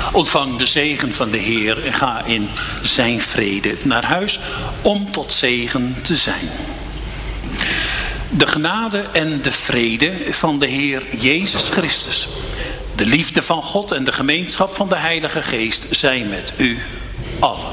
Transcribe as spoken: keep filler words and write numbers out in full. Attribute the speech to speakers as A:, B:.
A: Ontvang de zegen van de Heer en ga in zijn vrede naar huis om tot zegen te zijn. De genade en de vrede van de Heer Jezus Christus, de liefde van God en de gemeenschap van de Heilige Geest zijn met u allen.